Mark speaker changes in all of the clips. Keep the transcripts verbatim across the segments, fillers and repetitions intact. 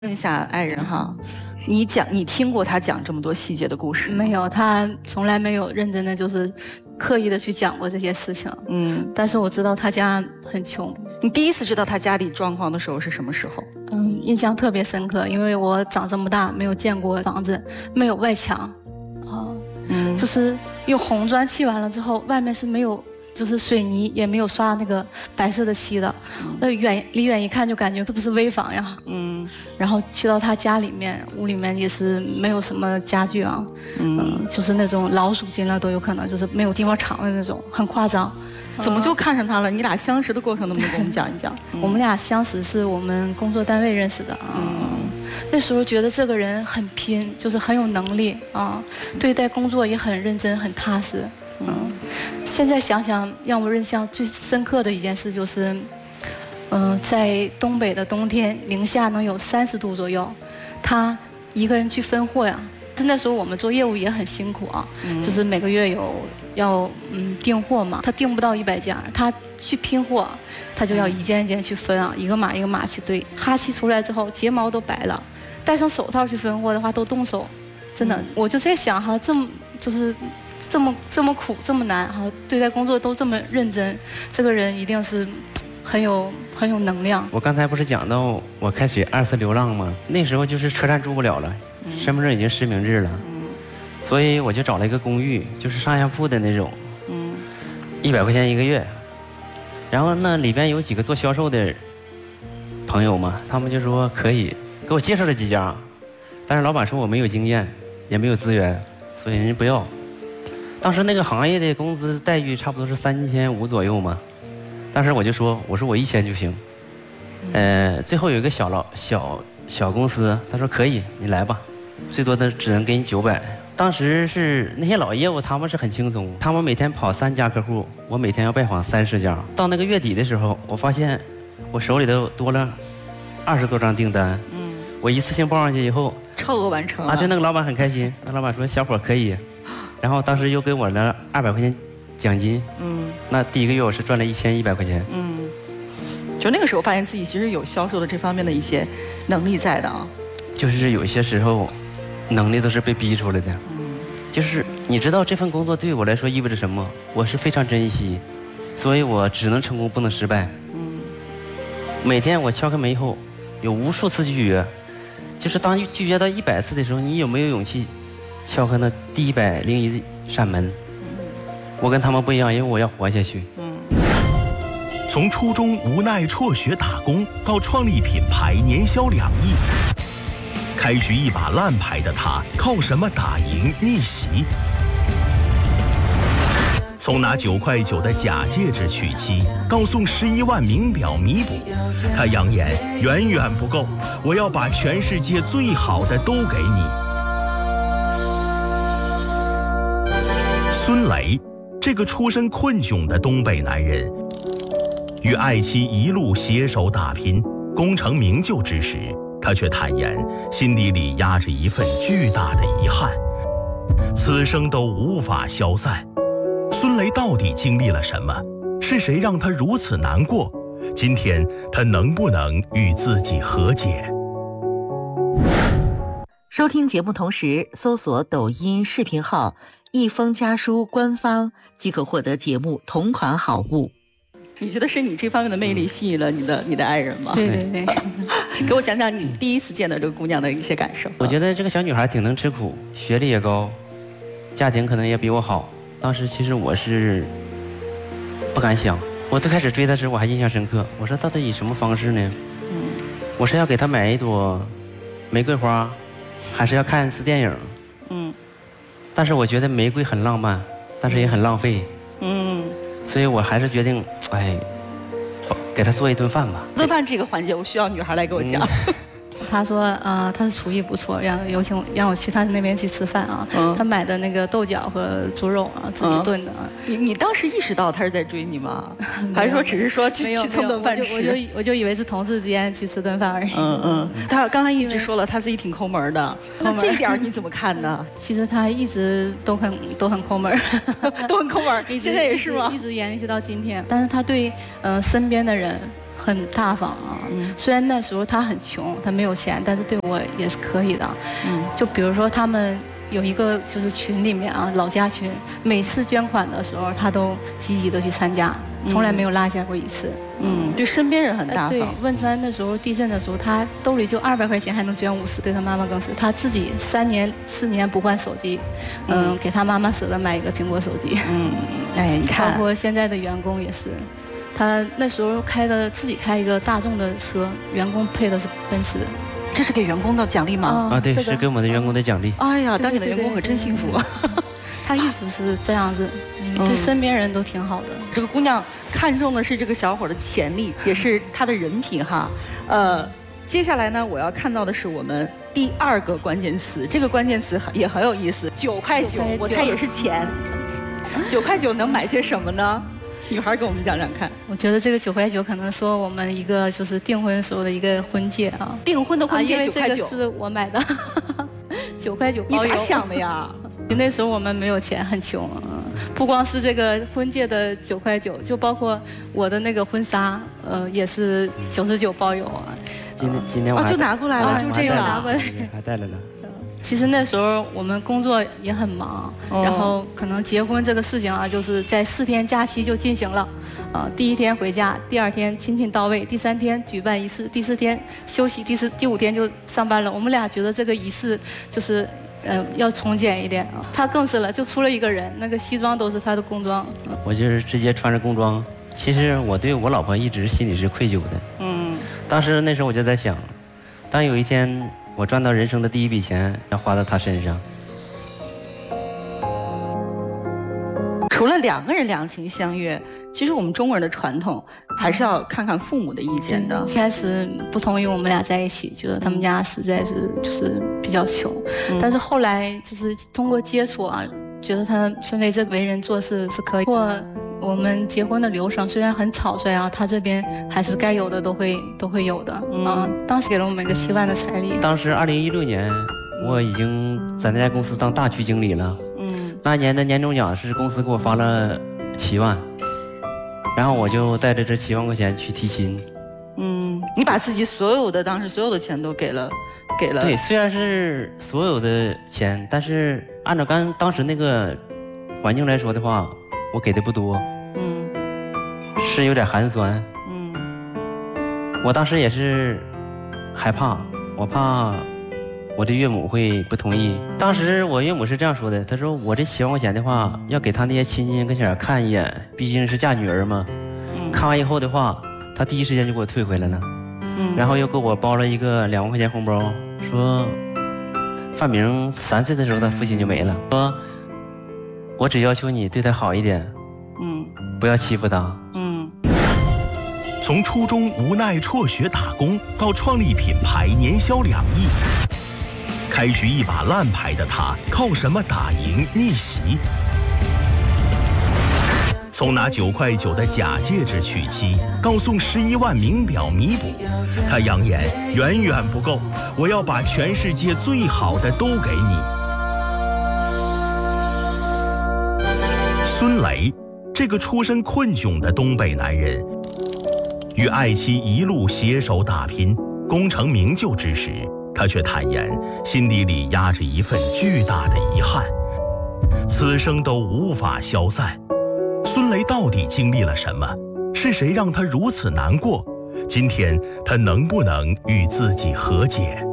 Speaker 1: 问一下爱人哈，你讲你听过他讲这么多细节的故事？
Speaker 2: 没有，他从来没有认真的就是刻意的去讲过这些事情。嗯，但是我知道他家很穷。
Speaker 1: 你第一次知道他家里状况的时候是什么时候？
Speaker 2: 嗯，印象特别深刻，因为我长这么大没有见过房子，没有外墙，啊，嗯，就是用红砖砌完了之后，外面是没有。就是水泥也没有刷那个白色的漆的，那远离远一看就感觉这不是危房呀。嗯，然后去到他家里面，屋里面也是没有什么家具啊，嗯，嗯就是那种老鼠进了都有可能，就是没有地方藏的那种，很夸张。
Speaker 1: 怎么就看上他了？你俩相识的过程能不能给我们讲一讲？
Speaker 2: 我们俩相识是我们工作单位认识的啊。嗯，那时候觉得这个人很拼，就是很有能力啊，对待工作也很认真、很踏实。嗯，现在想想，让我印象最深刻的一件事就是，嗯、呃，在东北的冬天，零下能有三十度左右，他一个人去分货呀。那时候我们做业务也很辛苦啊，嗯、就是每个月有要嗯订货嘛，他订不到一百件，他去拼货，他就要一件一件去分啊，一个码一个码去对，哈气出来之后睫毛都白了，戴上手套去分货的话都冻手，真的，嗯、我就在想哈，这么就是。这么这么苦这么难哈，对待工作都这么认真，这个人一定是很有很有能量。
Speaker 3: 我刚才不是讲到我开始二次流浪吗？那时候就是车站住不了了，嗯、身份证已经实名制了，嗯、所以我就找了一个公寓，就是上下铺的那种，嗯，一百块钱一个月。然后那里边有几个做销售的朋友嘛，他们就说可以，给我介绍了几家，但是老板说我没有经验，也没有资源，所以人家不要。当时那个行业的工资待遇差不多是三千五左右嘛，当时我就说，我说我一千就行。呃，最后有一个小老小小公司，他说可以，你来吧，最多的只能给你九百。当时是那些老业务，他们是很轻松，他们每天跑三家客户，我每天要拜访三十家。到那个月底的时候，我发现我手里头多了二十多张订单。嗯，我一次性报上去以后，
Speaker 1: 超额完成了。
Speaker 3: 啊，对，那个老板很开心，那老板说小伙可以。然后当时又给我了二百块钱奖金，嗯，那第一个月我是赚了一千一百块钱，
Speaker 1: 嗯，就那个时候发现自己其实有销售的这方面的一些能力在的啊，
Speaker 3: 就是有些时候能力都是被逼出来的，嗯，就是你知道这份工作对我来说意味着什么，我是非常珍惜，所以我只能成功不能失败，嗯，每天我敲开门以后有无数次拒绝，就是当拒绝到一百次的时候，你有没有勇气敲开那第一百零一扇门？我跟他们不一样，因为我要活下去。
Speaker 4: 从初中无奈辍学打工，到创立品牌年销两亿，开局一把烂牌的他，靠什么打赢逆袭？从拿九块九的假戒指娶妻，到送十一万名表弥补，他扬言远远不够，我要把全世界最好的都给你。孙雷，这个出身困窘的东北男人，与爱妻一路携手打拼，功成名就之时，他却坦言心底里压着一份巨大的遗憾，此生都无法消散。孙雷到底经历了什么？是谁让他如此难过？今天他能不能与自己和解？
Speaker 5: 收听节目同时搜索抖音视频号一封家书官方，即可获得节目同款好物。
Speaker 1: 你觉得是你这方面的魅力吸引了你的你的爱人吗？
Speaker 2: 对对对，
Speaker 1: 给我讲讲你第一次见到这个姑娘的一些感受。
Speaker 3: 我觉得这个小女孩挺能吃苦，学历也高，家庭可能也比我好。当时其实我是不敢想，我最开始追她时我还印象深刻。我说到底以什么方式呢？嗯，我是要给她买一朵玫瑰花，还是要看一次电影？嗯。但是我觉得玫瑰很浪漫，但是也很浪费。嗯，所以我还是决定，哎，给她做一顿饭吧。
Speaker 1: 做饭这个环节，我需要女孩来给我讲。嗯
Speaker 2: 他说啊、呃，他的厨艺不错，让有请让我去他那边去吃饭啊。嗯、他买的那个豆角和猪肉啊，自己炖的。嗯、
Speaker 1: 你你当时意识到他是在追你吗？还是说只是说去去蹭顿饭吃？
Speaker 2: 我就我就以为是同事之间去吃顿饭而已。
Speaker 1: 嗯嗯。他刚才一直说了他自己挺抠门的，那这一点你怎么看呢？
Speaker 2: 其实他一直都很都很抠门，
Speaker 1: 都很抠门。现在也是吗？
Speaker 2: 一直延续到今天。但是他对呃身边的人很大方啊。嗯、虽然那时候他很穷，他没有钱，但是对我也是可以的。嗯，就比如说他们有一个就是群里面啊，老家群，每次捐款的时候，他都积极的去参加，从来没有落下过一次。
Speaker 1: 嗯，对身边人很大方。
Speaker 2: 对，汶川那时候地震的时候，他兜里就二百块钱，还能捐五十，对他妈妈更是。他自己三年四年不换手机，嗯，嗯给他妈妈舍得买一个苹果手机。
Speaker 1: 嗯，哎，你看，
Speaker 2: 包括现在的员工也是，他那时候开的自己开一个大众的车，员工配的是奔驰。
Speaker 1: 这是给员工的奖励吗？
Speaker 3: 啊，对，
Speaker 2: 这个、
Speaker 3: 是给我们的员工的奖励。
Speaker 1: 哎呀，当你的员工可真幸福。
Speaker 2: 他一直是这样子，嗯，对身边人都挺好的。
Speaker 1: 这个姑娘看中的是这个小伙的潜力，也是他的人品哈。呃，接下来呢，我要看到的是我们第二个关键词，这个关键词也很有意思，九块九，我猜也是钱。九块九能买些什么呢？女孩给我们讲讲看。
Speaker 2: 我觉得这个九块九可能说我们一个就是订婚时候的一个婚戒啊，
Speaker 1: 订婚的婚戒九块九，
Speaker 2: 因为这个是我买的，九块九包邮。
Speaker 1: 你咋想的呀？
Speaker 2: 那时候我们没有钱，很穷，不光是这个婚戒的九块九，就包括我的那个婚纱，呃，也是九十九包邮啊。
Speaker 3: 今天今天我
Speaker 1: 哦就拿过来了，就这个
Speaker 2: 拿过来，
Speaker 3: 还带来了。
Speaker 2: 其实那时候我们工作也很忙，哦、然后可能结婚这个事情啊，就是在四天假期就进行了，啊、呃，第一天回家，第二天亲戚到位，第三天举办仪式，第四天休息，第四第五天就上班了。我们俩觉得这个仪式就是。呃，要从简一点啊，他更是了，就出了一个人，那个西装都是他的工装。
Speaker 3: 我就是直接穿着工装。其实我对我老婆一直心里是愧疚的。嗯。当时那时候我就在想，当有一天我赚到人生的第一笔钱，要花到她身上。
Speaker 1: 除了两个人两情相悦，其实我们中国人的传统还是要看看父母的意见的。
Speaker 2: 一开始不同意我们俩在一起，觉得他们家实在是就是比较穷，嗯、但是后来就是通过接触啊，觉得他孙雷这为人做事是可以。通过我们结婚的流程虽然很草率啊，他这边还是该有的都会都会有的。嗯、啊，当时给了我们一个七万的彩礼。
Speaker 3: 当时二零一六年，我已经在那家公司当大区经理了。嗯，那年的年终奖是公司给我发了七万，然后我就带着这七万块钱去提亲。
Speaker 1: 嗯，你把自己所有的当时所有的钱都给了，给了。
Speaker 3: 对，虽然是所有的钱，但是按照刚当时那个环境来说的话，我给的不多。嗯，是有点寒酸。嗯，我当时也是害怕，我怕我的岳母会不同意。当时我岳母是这样说的，她说我这七万块钱的话，要给她那些亲戚跟前看一眼，毕竟是嫁女儿嘛。嗯，看完以后的话，她第一时间就给我退回来了。嗯，然后又给我包了一个两万块钱红包，说范明三岁的时候他父亲就没了，说我只要求你对他好一点，嗯，不要欺负他。嗯。
Speaker 4: 从初中无奈辍学打工，到创立品牌年销两亿，开局一把烂牌的他，靠什么打赢逆袭？从拿九块九的假戒指娶妻，到送十一万名表弥补，他扬言远远不够，我要把全世界最好的都给你。孙雷，这个出身困窘的东北男人，与爱妻一路携手打拼，功成名就之时，他却坦言心底里压着一份巨大的遗憾，此生都无法消散。孙雷到底经历了什么？是谁让他如此难过？今天他能不能与自己和解？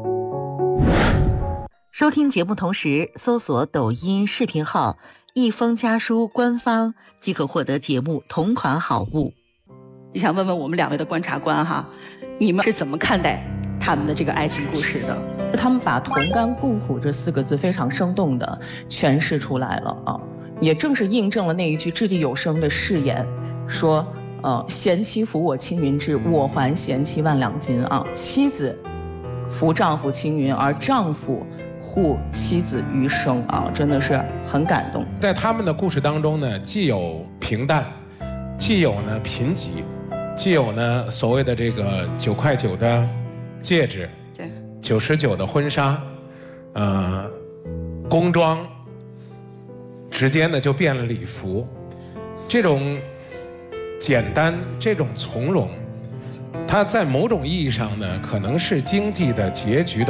Speaker 5: 收听节目同时搜索抖音视频号一封家书官方，即可获得节目同款好物。
Speaker 1: 你想问问我们两位的观察官哈，你们是怎么看待他们的这个爱情故事的？
Speaker 6: 他们把同甘共苦这四个字非常生动地诠释出来了啊，也正是印证了那一句掷地有声的誓言，说呃，贤妻扶我青云志，我还贤妻万两金啊。妻子扶丈夫青云，而丈夫护妻子余生啊，真的是很感动。
Speaker 7: 在他们的故事当中呢，既有平淡，既有呢贫瘠，既有呢所谓的这个九块九的戒指，对，九十九的婚纱，呃，工装，直接呢就变了礼服，这种简单，这种从容， 它在某种意义上呢，可能是经济的结局的。